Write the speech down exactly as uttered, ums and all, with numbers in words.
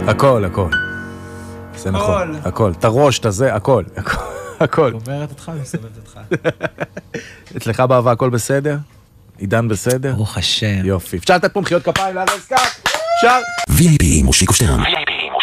הכל, הכל. זה נכון, הכל. את הראש, את הזה, הכל. הכל. אומרת אותך, מסובבת אותך. אצלך באהבה הכל בסדר? עידן בסדר? ברוך השם. יופי. אפשר לתת פה מחיאות כפיים לאלון סקאפ? אפשר? וי איי פי מושיקו שטרן.